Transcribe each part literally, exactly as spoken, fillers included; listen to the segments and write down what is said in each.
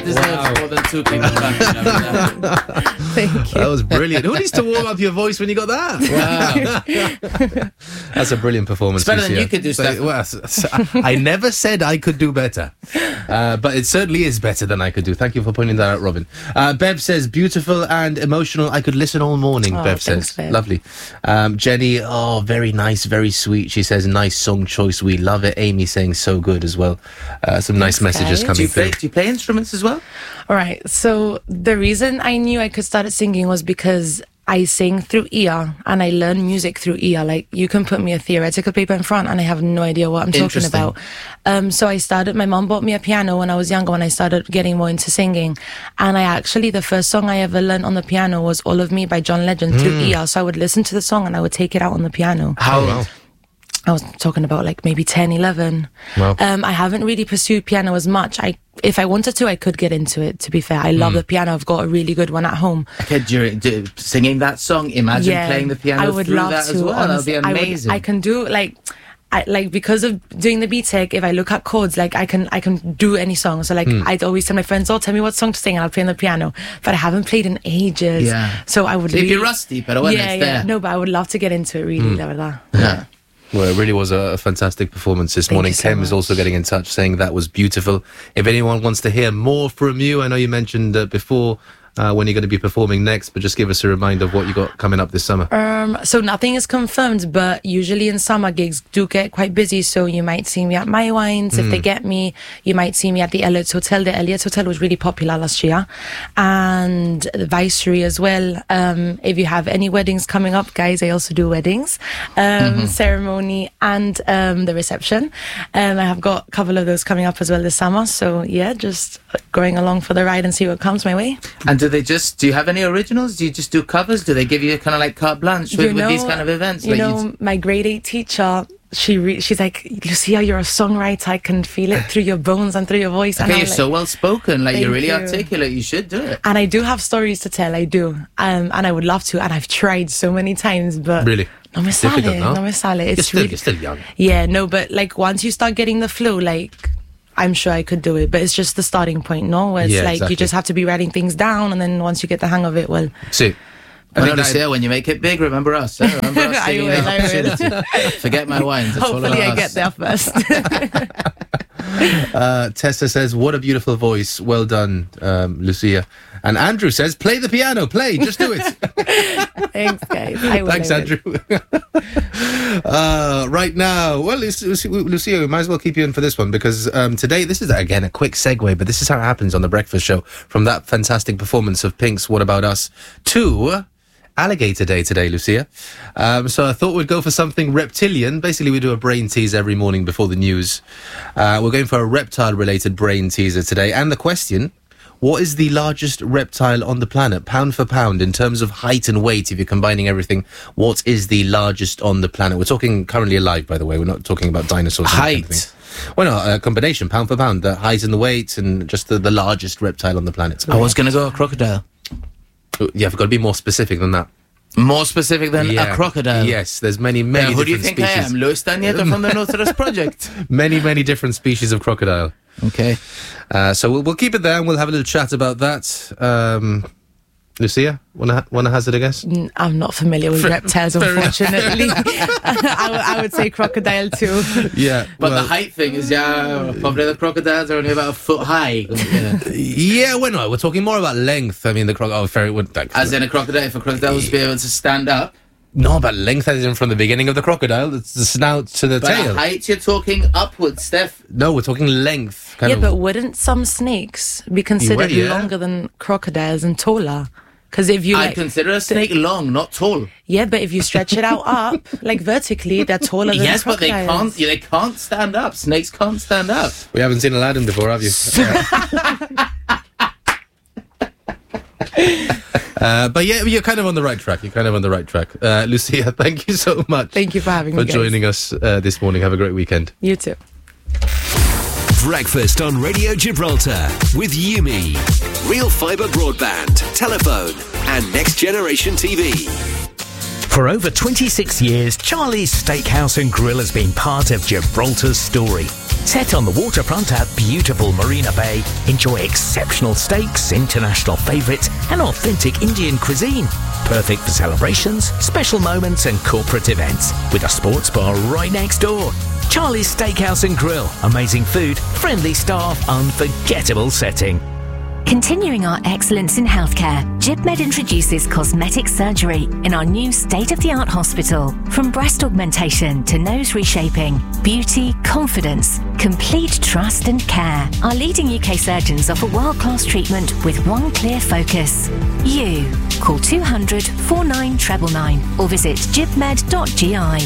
That deserves wow. more than two people clapping. That. Thank you. That was brilliant. Who needs to warm up your voice when you got that? Wow. That's a brilliant performance. It's better Lucia. than you could do, so, well, I never said I could do better. Uh, but it certainly is better than I could do. Thank you for pointing that out, Robin. Uh, Bev says, beautiful and emotional. I could listen all morning, oh, Bev thanks, says. Bev. Lovely. Um, Jenny, oh, very nice, very sweet. She says, nice song choice. We love it. Amy saying, so good as well. Uh, some nice Thanks, messages guys. coming Do you, through. play, do you play instruments as well? All right. So the reason I knew I could start singing was because I sing through ear and I learn music through ear. Like, you can put me a theoretical paper in front and I have no idea what I'm talking about. Um, so I started, my mom bought me a piano when I was younger, when I started getting more into singing. And I actually, the first song I ever learned on the piano was All of Me by John Legend mm. through ear. So I would listen to the song and I would take it out on the piano. How old? I was talking about like maybe ten, eleven. Wow. Um, I haven't really pursued piano as much. I, if I wanted to, I could get into it, to be fair. I love mm. the piano. I've got a really good one at home. Okay, during, do, singing that song, imagine yeah, playing the piano I would through love that to, as well. That would be amazing. I, would, I can do, like... I, like, because of doing the B-Tech, if I look at chords, like, I can I can do any song. So, like, mm. I'd always tell my friends, oh, tell me what song to sing, and I'll play on the piano. But I haven't played in ages. Yeah. So I would so really... you'd be rusty, but when yeah, it's yeah. there. No, but I would love to get into it, really. Mm. Like yeah. Well, it really was a, a fantastic performance this Thank morning. you so Kem is much. also getting in touch saying that was beautiful. If anyone wants to hear more from you, I know you mentioned uh, before uh, when you're going to be performing next, but just give us a reminder of what you got coming up this summer. Um, so nothing is confirmed, but usually in summer gigs do get quite busy. So you might see me at My Wines if mm. they get me. You might see me at the Elliot's Hotel. The Elliot's Hotel was really popular last year, and the Viceroy as well. Um, if you have any weddings coming up, guys, I also do weddings, um, mm-hmm. ceremony and um, the reception. Um, I have got a couple of those coming up as well this summer. So yeah, just going along for the ride and see what comes my way. And do they just, do you have any originals? Do you just do covers? Do they give you kind of like carte blanche with, you know, with these kind of events? You like know, you my grade eight teacher, she re- she's like, Lucia, you're a songwriter. I can feel it through your bones and through your voice. Okay, and you're like, so well spoken. Like, you're really you. articulate. You should do it. And I do have stories to tell. I do, um, and I would love to. And I've tried so many times, but really, no me sale, no? no me sale. It's you're still, really, you're still young. Yeah, no, but like once you start getting the flow, like, I'm sure I could do it, but it's just the starting point, no? Where it's yeah, like exactly. you just have to be writing things down, and then once you get the hang of it, well. See. I think this year, when you make it big, remember us. Eh? Remember us I singing will, that I will. opportunity. Forget My Wines. It's Hopefully all I get there first. uh, Tessa says, what a beautiful voice. Well done, um, Lucia. And Andrew says, play the piano. Play. Just do it. Thanks, guys. I will, Thanks, I will. Andrew. uh, right now, well, Lucia, Lucia, we might as well keep you in for this one because um, today, this is, again, a quick segue, but this is how it happens on The Breakfast Show. From that fantastic performance of Pink's What About Us to Alligator Day today, Lucia. Um, so I thought we'd go for something reptilian. Basically, we do a brain tease every morning before the news. Uh, we're going for a reptile-related brain teaser today. And the question, what is the largest reptile on the planet, pound for pound, in terms of height and weight? If you're combining everything, what is the largest on the planet? We're talking currently alive, by the way. We're not talking about dinosaurs. Height. Well, no, a combination, pound for pound, the height and the weight, and just the, the largest reptile on the planet. I was going to go a crocodile. Yeah, I've got to be more specific than that. More specific than yeah. a crocodile? Yes, there's many, many yeah, who different do you think species. I am? Luis Danieta from the Nautilus Project. Many, many different species of crocodile. Okay. Uh, so we'll, we'll keep it there and we'll have a little chat about that. Um, Lucia, want to want to hazard a guess? I'm not familiar with reptiles, unfortunately. I, w- I would say crocodile too. Yeah, but well, the height thing is, yeah, probably the crocodiles are only about a foot high. Yeah, well, no, we're talking more about length. I mean, the crocodile, very would like, as in a crocodile, if a crocodile was to be able to stand up. No, but length as in from the beginning of the crocodile, it's the snout to the but tail. Height, you're talking upwards, Steph. No, we're talking length. Kind yeah, of. but wouldn't some snakes be considered yeah. longer than crocodiles and taller? Because if you I like, consider a snake long, not tall. Yeah, but if you stretch it out up, like vertically, they're taller than yes, crocodiles. Yes, but they can't. Yeah, they can't stand up. Snakes can't stand up. We haven't seen Aladdin before, have you? uh, but yeah, you're kind of on the right track. You're kind of on the right track. Uh, Lucia, thank you so much. Thank you for having for me, guys. joining us uh, this morning. Have a great weekend. You too. Breakfast on Radio Gibraltar with Yumi, Real Fibre Broadband, Telephone and Next Generation T V. For over twenty-six years, Charlie's Steakhouse and Grill has been part of Gibraltar's story. Set on the waterfront at beautiful Marina Bay, enjoy exceptional steaks, international favourites and authentic Indian cuisine. Perfect for celebrations, special moments and corporate events, with a sports bar right next door. Charlie's Steakhouse and Grill. Amazing food, friendly staff, unforgettable setting. Continuing our excellence in healthcare, GibMed introduces cosmetic surgery in our new state-of-the-art hospital. From breast augmentation to nose reshaping, beauty, confidence, complete trust and care. Our leading U K surgeons offer world-class treatment with one clear focus. You. Call two hundred, forty-nine, nine nine nine or visit gibmed dot g i.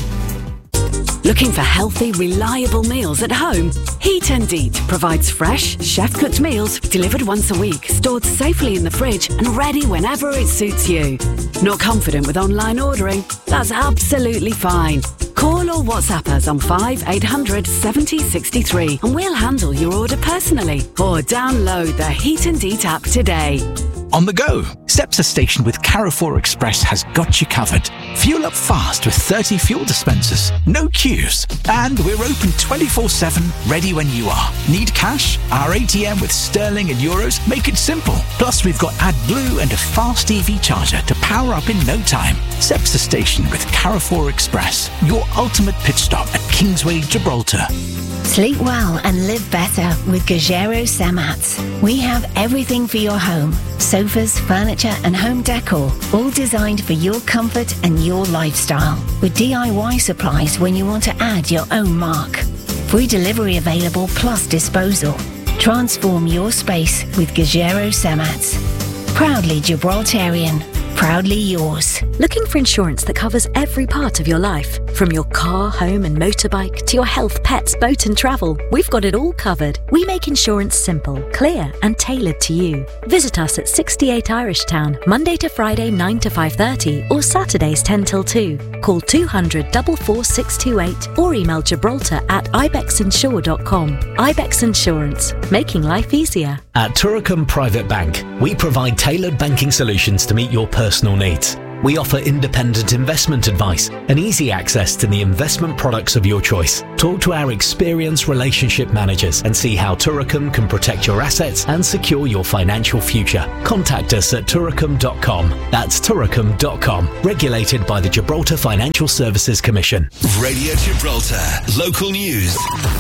Looking for healthy, reliable meals at home? Heat and Eat provides fresh, chef-cooked meals delivered once a week, stored safely in the fridge and ready whenever it suits you. Not confident with online ordering? That's absolutely fine. Call or WhatsApp us on five eight hundred, seventy, sixty-three and we'll handle your order personally. Or download the Heat and Eat app today. On the go, Cepsa Station with Carrefour Express has got you covered. Fuel up fast with thirty fuel dispensers, no queues, and we're open twenty-four seven, ready when you are. Need cash? Our A T M with sterling and euros make it simple. Plus, we've got AdBlue and a fast E V charger to power up in no time. Cepsa Station with Carrefour Express, your ultimate pit stop at Kingsway, Gibraltar. Sleep well and live better with Gajero Semats. We have everything for your home. Sofas, furniture and home decor, all designed for your comfort and your lifestyle. With D I Y supplies when you want to add your own mark. Free delivery available plus disposal. Transform your space with Gajero Semats. Proudly Gibraltarian. Proudly yours. Looking for insurance that covers every part of your life? From your car, home and motorbike to your health, pets, boat and travel, we've got it all covered. We make insurance simple, clear and tailored to you. Visit us at sixty-eight Irish Town, Monday to Friday nine to five thirty or Saturdays ten till two. Call two hundred, four four six two eight or email Gibraltar at ibex insure dot com. Ibex Insurance, making life easier. At Turicum Private Bank, we provide tailored banking solutions to meet your personal needs. We offer independent investment advice and easy access to the investment products of your choice. Talk to our experienced relationship managers and see how Turicum can protect your assets and secure your financial future. Contact us at turicum dot com. That's turicum dot com. Regulated by the Gibraltar Financial Services Commission. Radio Gibraltar. Local news.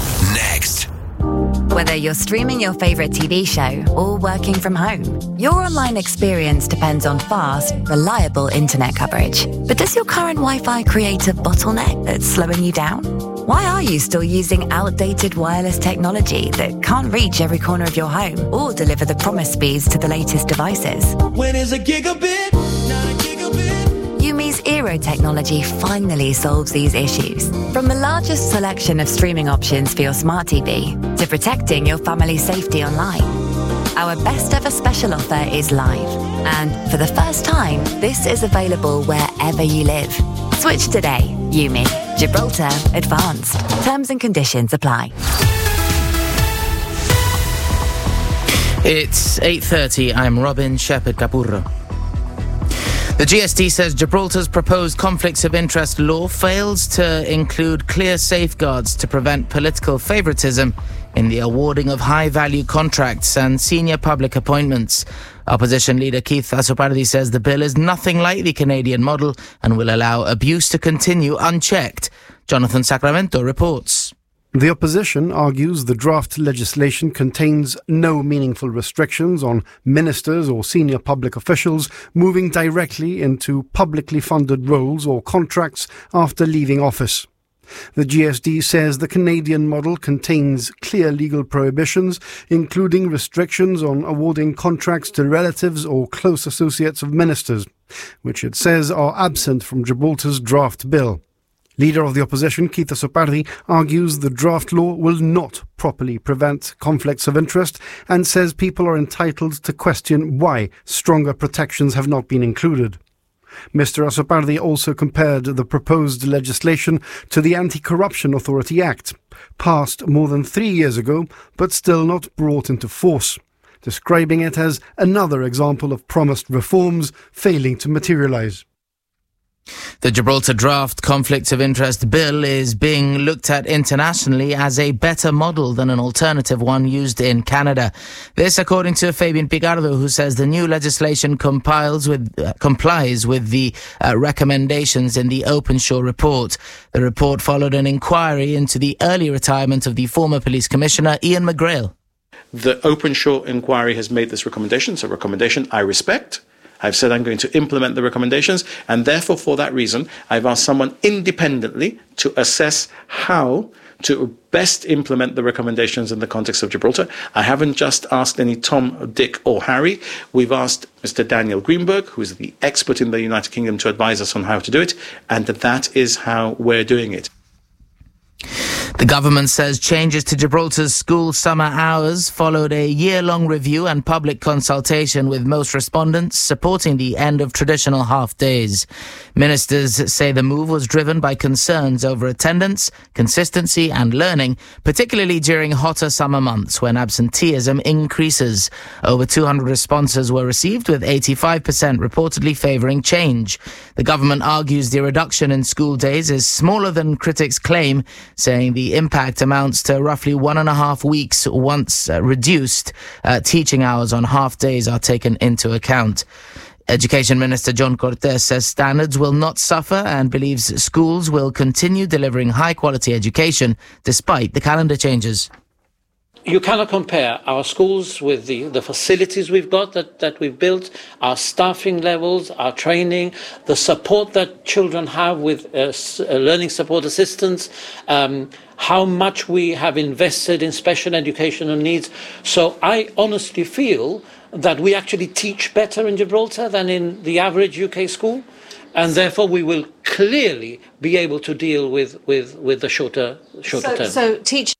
Next. Whether you're streaming your favourite T V show or working from home, your online experience depends on fast, reliable internet coverage. But does your current Wi-Fi create a bottleneck that's slowing you down? Why are you still using outdated wireless technology that can't reach every corner of your home or deliver the promised speeds to the latest devices? When is a gigabit? Not a gigabit. Yumi's Eero technology finally solves these issues. From the largest selection of streaming options for your smart T V to protecting your family's safety online, our best ever special offer is live. And for the first time, this is available wherever you live. Switch today. Yumi. Gibraltar Advanced. Terms and conditions apply. It's eight thirty. I'm Robin Shepherd-Capurro. The G S T says Gibraltar's proposed conflicts of interest law fails to include clear safeguards to prevent political favouritism in the awarding of high-value contracts and senior public appointments. Opposition leader Keith Asopardi says the bill is nothing like the Canadian model and will allow abuse to continue unchecked. Jonathan Sacramento reports. The opposition argues the draft legislation contains no meaningful restrictions on ministers or senior public officials moving directly into publicly funded roles or contracts after leaving office. The G S D says the Canadian model contains clear legal prohibitions, including restrictions on awarding contracts to relatives or close associates of ministers, which it says are absent from Gibraltar's draft bill. Leader of the opposition, Keith Asopardi, argues the draft law will not properly prevent conflicts of interest and says people are entitled to question why stronger protections have not been included. Mister Asopardi also compared the proposed legislation to the Anti-Corruption Authority Act, passed more than three years ago but still not brought into force, describing it as another example of promised reforms failing to materialise. The Gibraltar draft conflict of interest bill is being looked at internationally as a better model than an alternative one used in Canada. This according to Fabian Picardo, who says the new legislation compiles with, uh, complies with the uh, recommendations in the Openshaw report. The report followed an inquiry into the early retirement of the former police commissioner, Ian McGrail. The Openshaw inquiry has made this recommendation. It's a recommendation I respect. I've said I'm going to implement the recommendations, and therefore, for that reason, I've asked someone independently to assess how to best implement the recommendations in the context of Gibraltar. I haven't just asked any Tom, Dick, or Harry. We've asked Mister Daniel Greenberg, who is the expert in the United Kingdom, to advise us on how to do it, and that is how we're doing it. The government says changes to Gibraltar's school summer hours followed a year-long review and public consultation with most respondents supporting the end of traditional half-days. Ministers say the move was driven by concerns over attendance, consistency and learning, particularly during hotter summer months when absenteeism increases. Over two hundred responses were received, with eighty-five percent reportedly favouring change. The government argues the reduction in school days is smaller than critics claim, saying the impact amounts to roughly one and a half weeks once uh, reduced. Uh, teaching hours on half days are taken into account. Education Minister John Cortes says standards will not suffer and believes schools will continue delivering high-quality education despite the calendar changes. You cannot compare our schools with the, the facilities we've got that, that we've built, our staffing levels, our training, the support that children have with uh, learning support assistants, um, how much we have invested in special educational needs. So I honestly feel that we actually teach better in Gibraltar than in the average U K school, and therefore we will clearly be able to deal with, with, with the shorter, shorter so, term. So teach.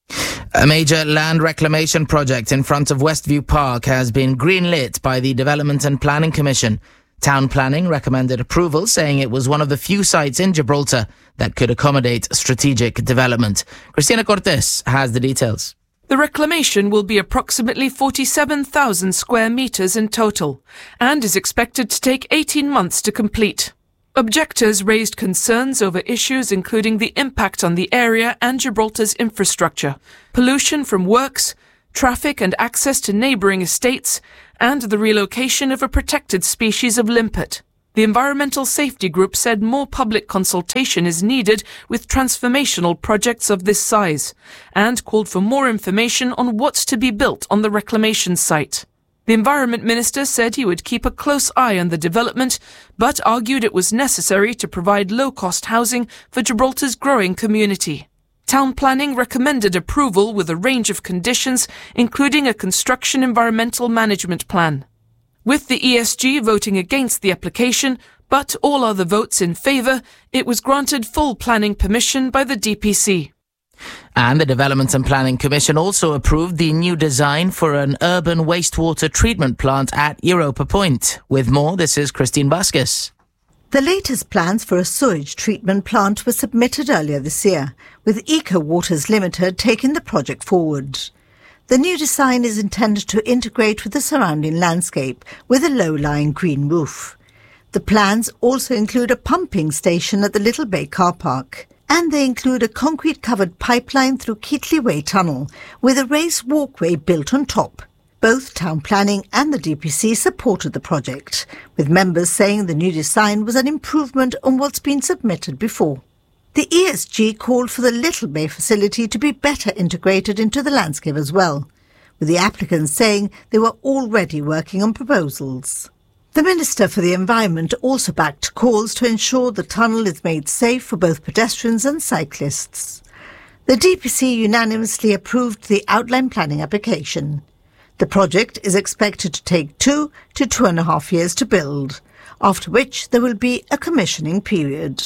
A major land reclamation project in front of Westview Park has been greenlit by the Development and Planning Commission. Town Planning recommended approval, saying it was one of the few sites in Gibraltar that could accommodate strategic development. Cristina Cortes has the details. The reclamation will be approximately forty-seven thousand square metres in total and is expected to take eighteen months to complete. Objectors raised concerns over issues including the impact on the area and Gibraltar's infrastructure, pollution from works, traffic and access to neighbouring estates, and the relocation of a protected species of limpet. The environmental safety group said more public consultation is needed with transformational projects of this size, and called for more information on what's to be built on the reclamation site. The Environment Minister said he would keep a close eye on the development, but argued it was necessary to provide low-cost housing for Gibraltar's growing community. Town Planning recommended approval with a range of conditions, including a construction environmental management plan. With the E S G voting against the application, but all other votes in favour, it was granted full planning permission by the D P C. And the Development and Planning Commission also approved the new design for an urban wastewater treatment plant at Europa Point. With more, this is Christine Vasquez. The latest plans for a sewage treatment plant were submitted earlier this year, with Eco Waters Limited taking the project forward. The new design is intended to integrate with the surrounding landscape with a low-lying green roof. The plans also include a pumping station at the Little Bay car park, and they include a concrete-covered pipeline through Keatley Way Tunnel with a raised walkway built on top. Both Town Planning and the D P C supported the project, with members saying the new design was an improvement on what's been submitted before. The E S G called for the Little Bay facility to be better integrated into the landscape as well, with the applicants saying they were already working on proposals. The Minister for the Environment also backed calls to ensure the tunnel is made safe for both pedestrians and cyclists. The D P C unanimously approved the outline planning application. The project is expected to take two to two and a half years to build, after which there will be a commissioning period.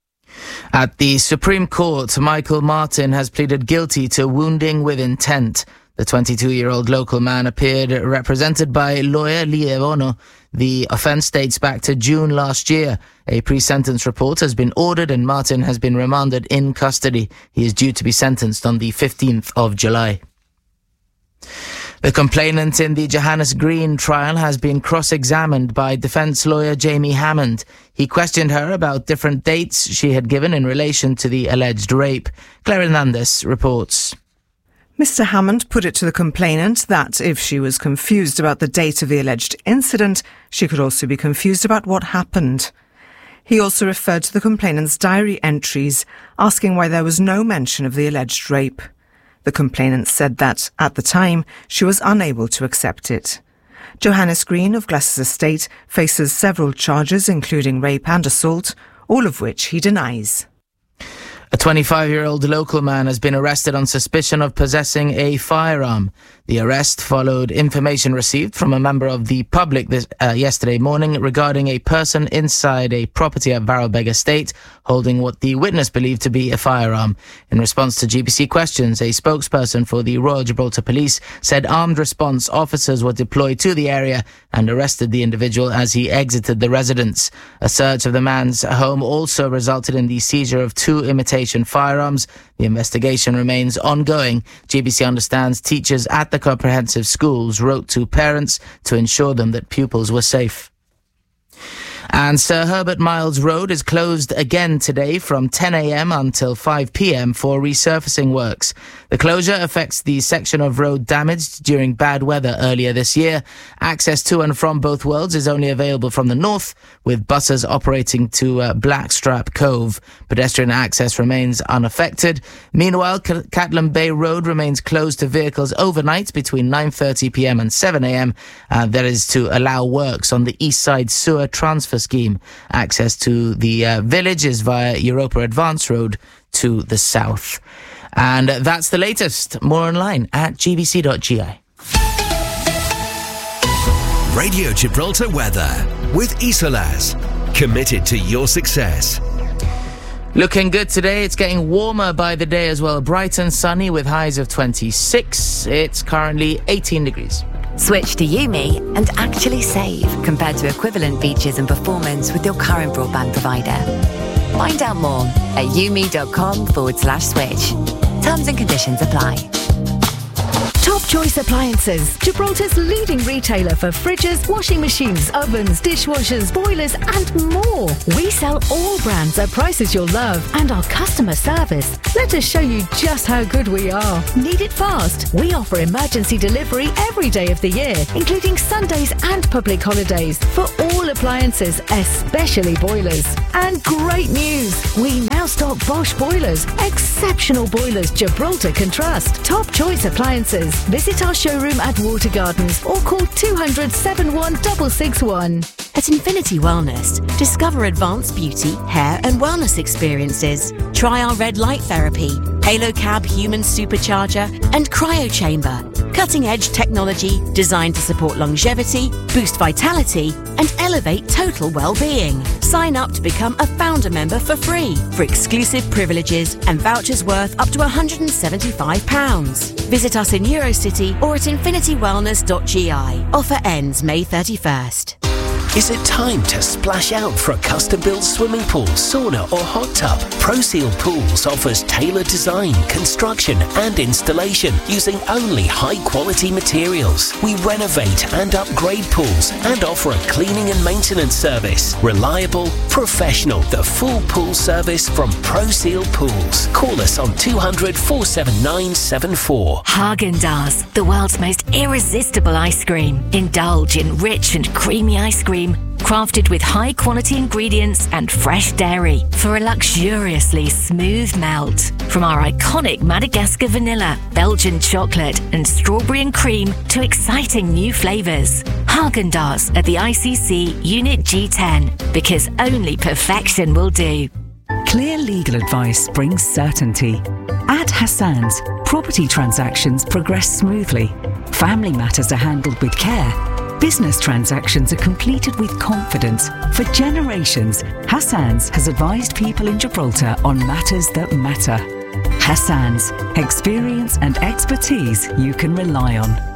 At the Supreme Court, Michael Martin has pleaded guilty to wounding with intent. The twenty-two-year-old local man appeared represented by lawyer Lee Evono. The offence dates back to June last year. A pre-sentence report has been ordered and Martin has been remanded in custody. He is due to be sentenced on the fifteenth of July. The complainant in the Johannes Green trial has been cross-examined by defence lawyer Jamie Hammond. He questioned her about different dates she had given in relation to the alleged rape. Claire Hernandez reports. Mister Hammond put it to the complainant that if she was confused about the date of the alleged incident, she could also be confused about what happened. He also referred to the complainant's diary entries, asking why there was no mention of the alleged rape. The complainant said that, at the time, she was unable to accept it. Johannes Green of Glasses Estate faces several charges, including rape and assault, all of which he denies. A twenty-five-year-old local man has been arrested on suspicion of possessing a firearm. The arrest followed information received from a member of the public this, uh, yesterday morning regarding a person inside a property at Varelbeg Estate holding what the witness believed to be a firearm. In response to G B C questions, a spokesperson for the Royal Gibraltar Police said armed response officers were deployed to the area and arrested the individual as he exited the residence. A search of the man's home also resulted in the seizure of two imitation firearms. The investigation remains ongoing. G B C understands teachers at the comprehensive schools wrote to parents to ensure them that pupils were safe. And Sir Herbert Miles Road is closed again today from ten a.m. until five p.m. for resurfacing works. The closure affects the section of road damaged during bad weather earlier this year. Access to and from both worlds is only available from the north, with buses operating to uh, Blackstrap Cove. Pedestrian access remains unaffected. Meanwhile, C- Catlin Bay Road remains closed to vehicles overnight between nine thirty p.m. and seven a.m. Uh, that is to allow works on the East Side Sewer Transfer Scheme. Access to the uh, village is via Europa Advance Road to the south. And that's the latest. More online at g b c dot g i. Radio Gibraltar weather with Isolas. Committed to your success. Looking good today. It's getting warmer by the day as well. Bright and sunny with highs of twenty-six. It's currently eighteen degrees. Switch to Yumi and actually save compared to equivalent features and performance with your current broadband provider. Find out more at yumi.com forward slash switch. Terms and conditions apply. Top Choice Appliances, Gibraltar's leading retailer for fridges, washing machines, ovens, dishwashers, boilers and more. We sell all brands at prices you'll love, and our customer service. Let us show you just how good we are. Need it fast? We offer emergency delivery every day of the year, including Sundays and public holidays, for all appliances, especially boilers. And great news! We now stock Bosch boilers, exceptional boilers Gibraltar can trust. Top Choice Appliances. Visit our showroom at Water Gardens or call two hundred, seventy-one, six six one. At Infinity Wellness, discover advanced beauty, hair and wellness experiences. Try our red light therapy, Halo Cab human supercharger and cryo chamber. Cutting-edge technology designed to support longevity, boost vitality and elevate total well-being. Sign up to become a founder member for free for exclusive privileges and vouchers worth up to one hundred seventy-five pounds. Visit us in Eurocity or at infinity wellness dot g i. Offer ends May thirty-first. Is it time to splash out for a custom-built swimming pool, sauna or hot tub? ProSeal Pools offers tailored design, construction and installation using only high-quality materials. We renovate and upgrade pools and offer a cleaning and maintenance service. Reliable, professional, the full pool service from ProSeal Pools. Call us on two hundred, four seven nine seven four. Häagen-Dazs, the world's most irresistible ice cream. Indulge in rich and creamy ice cream, crafted with high-quality ingredients and fresh dairy for a luxuriously smooth melt. From our iconic Madagascar vanilla, Belgian chocolate and strawberry and cream to exciting new flavours. Häagen-Dazs at the I C C Unit G ten, because only perfection will do. Clear legal advice brings certainty. At Hassan's, property transactions progress smoothly. Family matters are handled with care. Business transactions are completed with confidence. For generations, Hassan's has advised people in Gibraltar on matters that matter. Hassan's, experience and expertise you can rely on.